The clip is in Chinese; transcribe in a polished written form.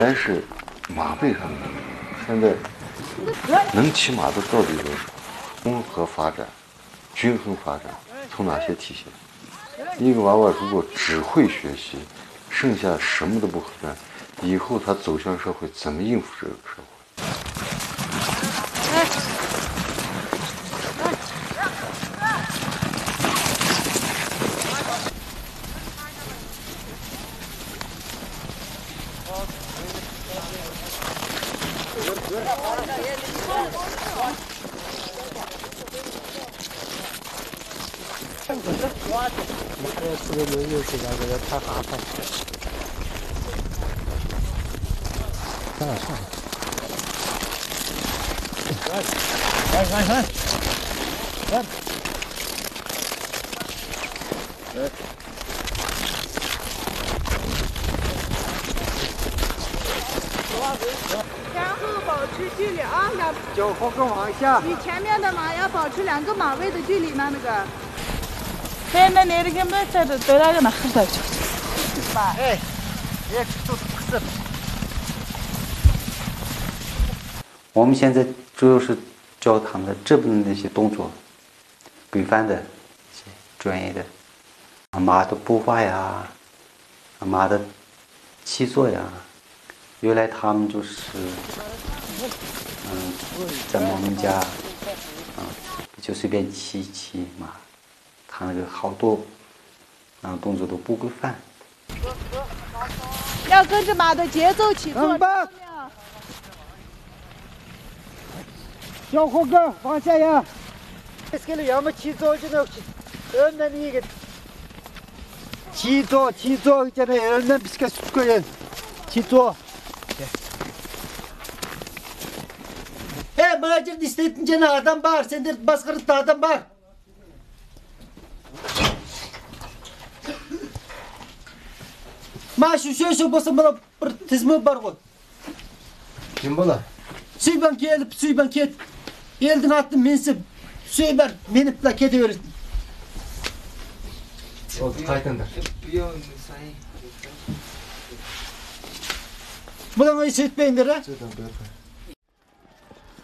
但是马背上现在能骑马的到底有综合发展、均衡发展，从哪些体现？一个娃娃如果只会学习，剩下什么都不会干，以后他走向社会怎么应付这个社会？ 这个有时间这个太麻烦。上来。 前后保持距离啊， 脚后跟往下。 你前面的马要保持2个马位的距离呢，那个。 那那个没在这在那个那很快就。 哎，别都不是。 我们现在主要是教他们的这部分那些动作，规范的、专业的，马的步伐呀，马的起坐呀。原来他们就是，在我们家，就随便骑马，他那个好多，动作都不规范。 要跟着马的节奏起坐。 脚后跟往下压。这个要么起坐就能，那你个起坐，就那必须个个人起坐。Muhacir işletince adam var, sen de baskırıkta adam var. Maaşı şu basın bana bir tizmi var o. Kim bu lan? Suyban gelip, eldin attım mensi, suyban menip la kedi verir. O kaydındır. Buna o iş etmeyindir ha?